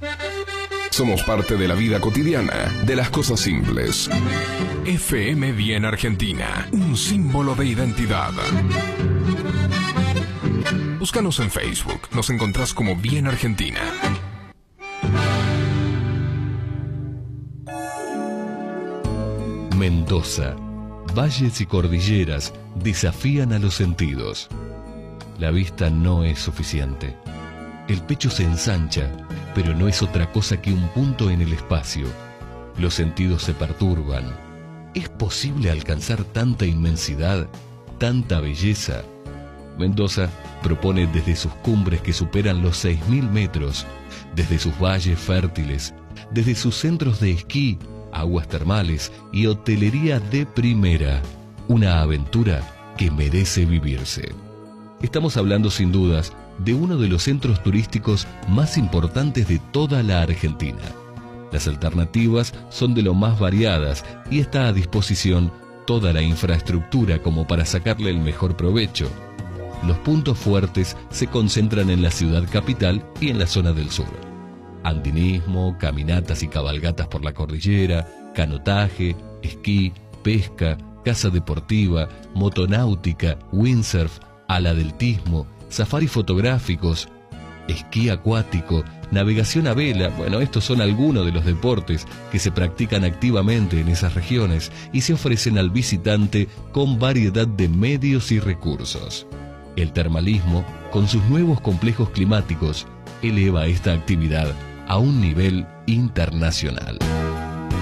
Somos parte de la vida cotidiana, de las cosas simples. FM Bien Argentina, un símbolo de identidad. Búscanos en Facebook, nos encontrás como Bien Argentina. Mendoza. Valles y cordilleras desafían a los sentidos. La vista no es suficiente. El pecho se ensancha, pero no es otra cosa que un punto en el espacio. Los sentidos se perturban. ¿Es posible alcanzar tanta inmensidad, tanta belleza? Mendoza propone desde sus cumbres que superan los 6.000 metros, desde sus valles fértiles, desde sus centros de esquí, aguas termales y hotelería de primera, una aventura que merece vivirse. Estamos hablando sin dudas de uno de los centros turísticos más importantes de toda la Argentina. Las alternativas son de lo más variadas y está a disposición toda la infraestructura como para sacarle el mejor provecho. Los puntos fuertes se concentran en la ciudad capital y en la zona del sur. Andinismo, caminatas y cabalgatas por la cordillera, canotaje, esquí, pesca, caza deportiva, motonáutica, windsurf, aladeltismo, safari fotográficos, esquí acuático, navegación a vela. Bueno, estos son algunos de los deportes que se practican activamente en esas regiones y se ofrecen al visitante con variedad de medios y recursos. El termalismo, con sus nuevos complejos climáticos, eleva esta actividad a un nivel internacional.